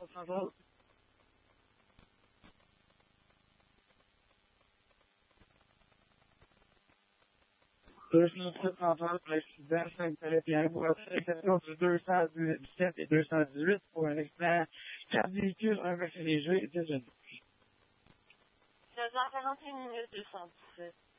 360. Plus mon 730 pour l'accident, 5 Pierre pour l'exception du 217 et 218 pour un accident 4 véhicules, un véhicule léger et 10 jeunes. 16h41 minutes 217.